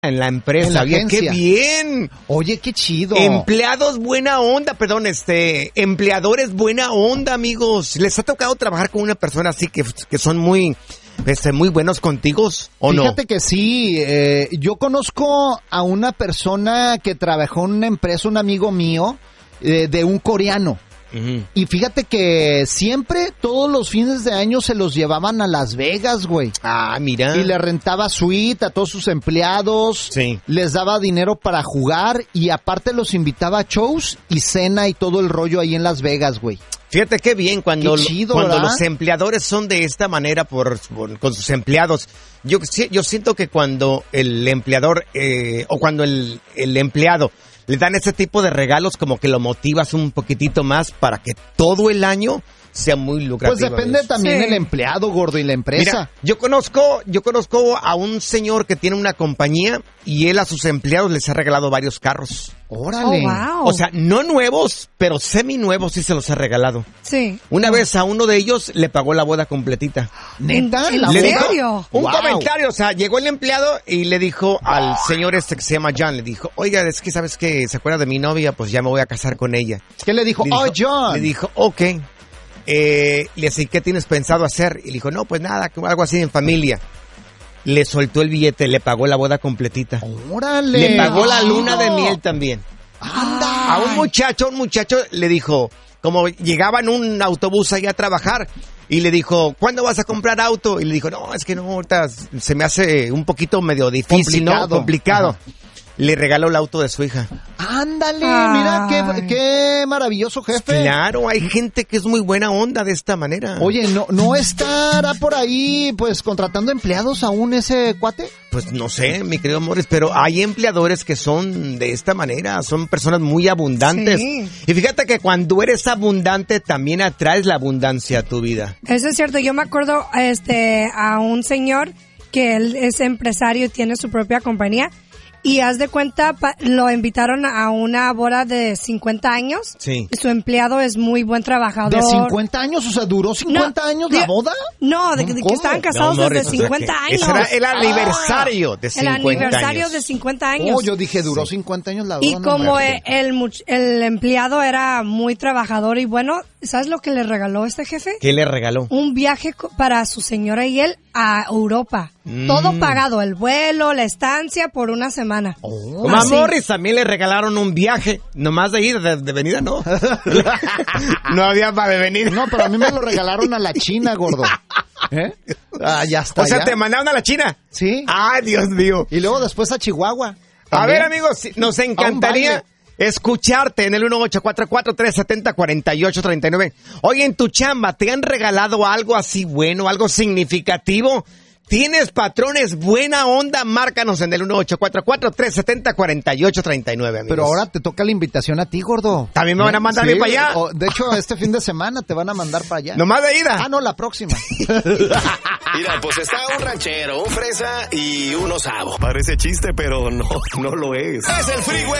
en la empresa. En la Oye, agencia. ¡qué bien! Oye, qué chido. Empleados buena onda, empleadores buena onda, amigos. ¿Les ha tocado trabajar con una persona así que son muy buenos contigo o no? Fíjate que sí, yo conozco a una persona que trabajó en una empresa, un amigo mío, de un coreano. Uh-huh. Y fíjate que siempre, todos los fines de año se los llevaban a Las Vegas, güey. Ah, mira. Y le rentaba suite a todos sus empleados. Sí. Les daba dinero para jugar y aparte los invitaba a shows y cena y todo el rollo ahí en Las Vegas, güey. Fíjate qué bien cuando ¿verdad? los empleadores son de esta manera con sus empleados. Yo siento que cuando el empleador o cuando el empleado le dan ese tipo de regalos, como que lo motivas un poquitito más para que todo el año sea muy lucrativo. Pues depende también el empleado, gordo, y la empresa. Mira, yo conozco a un señor que tiene una compañía y él a sus empleados les ha regalado varios carros. ¡Órale! Oh, wow. O sea, no nuevos, pero seminuevos sí se los ha regalado. Sí. Una vez a uno de ellos le pagó la boda completita. ¿Neta? ¿En ¿La Le boda? dijo serio? un Wow. comentario, o sea, llegó el empleado y le dijo al señor que se llama John, le dijo, oiga, es que sabes que se acuerda de mi novia, pues ya me voy a casar con ella. ¿Qué le dijo? ¡Oh, John! Le dijo, ok. Le dije, ¿qué tienes pensado hacer? Y le dijo, no, pues nada, algo así en familia. Le soltó el billete, le pagó la boda completita. ¡Órale! Le pagó la luna chido. de miel también. ¡Anda! A un muchacho le dijo, como llegaba en un autobús ahí a trabajar, y le dijo, ¿cuándo vas a comprar auto? Y le dijo, no, es que no, ahorita se me hace un poquito medio difícil, ¿no? Complicado. Ajá. Le regaló el auto de su hija. ¡Ándale! Ay. Mira, qué maravilloso, jefe. Claro, hay gente que es muy buena onda de esta manera. Oye, ¿no estará por ahí, pues, contratando empleados aún ese cuate? Pues no sé, mi querido Morris, pero hay empleadores que son de esta manera, son personas muy abundantes. Sí. Y fíjate que cuando eres abundante también atraes la abundancia a tu vida. Eso es cierto. Yo me acuerdo a un señor que él es empresario y tiene su propia compañía. Y haz de cuenta, lo invitaron a una boda de 50 años. Sí. Su empleado es muy buen trabajador. ¿De 50 años? O sea, ¿duró 50 años la boda? No, de ¿Cómo? que estaban casados No, desde Morris, o sea 50 que años. ese era el aniversario de 50 El aniversario años. de 50 años. Oh, yo dije, duró 50 años la boda. Y no, como hombre. el empleado era muy trabajador y bueno, ¿sabes lo que le regaló este jefe? ¿Qué le regaló? Un viaje para su señora y él a Europa. Todo pagado, el vuelo, la estancia por una semana. Oh. Como a Así. Morris también le regalaron un viaje, nomás de ir, de venida no. No había para de venir. No, pero a mí me lo regalaron a la China, gordo. ¿Eh? Ah, ya está. O sea, ya. te mandaron a la China. Sí. Ay, Dios mío. Y luego después a Chihuahua. A También. ver, amigos, nos encantaría baile. escucharte en el 1844-370-4839. Oye, en tu chamba, ¿te han regalado algo así bueno, algo significativo? ¿Tienes patrones buena onda? Márcanos en el 1844-370-4839, amigos. Pero ahora te toca la invitación a ti, gordo. ¿También me van a mandar Sí, para allá? De hecho, este fin de semana te van a mandar para allá. ¿Nomás de ida? Ah, no, la próxima. Mira, pues está un ranchero, un fresa y un osavo. Parece chiste, pero no lo es. Es el Freeway